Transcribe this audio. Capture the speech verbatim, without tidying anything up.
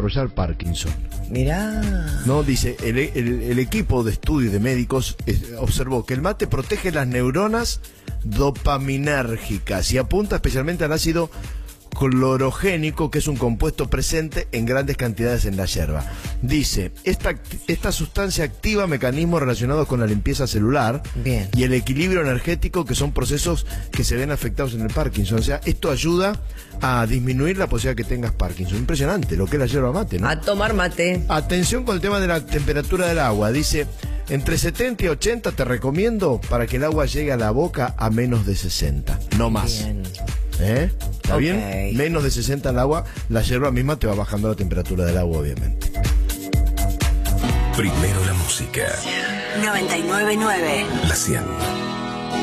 desarrollar Parkinson. Mirá. No, dice, el, el, el equipo de estudios de médicos eh, observó que el mate protege las neuronas dopaminérgicas y apunta especialmente al ácido clorogénico, que es un compuesto presente en grandes cantidades en la yerba. Dice, esta, esta sustancia activa mecanismos relacionados con la limpieza celular. Bien. Y el equilibrio energético, que son procesos que se ven afectados en el Parkinson. O sea, esto ayuda a disminuir la posibilidad que tengas Parkinson. Impresionante lo que es la yerba mate, ¿no? A tomar mate. Atención con el tema de la temperatura del agua. Dice, entre setenta y ochenta te recomiendo para que el agua llegue a la boca a menos de sesenta. No más. Bien. ¿Eh? ¿Está Okay. bien? Menos de sesenta el agua, la yerba misma te va bajando la temperatura del agua, obviamente. Primero la música. noventa y nueve punto nueve. La cien.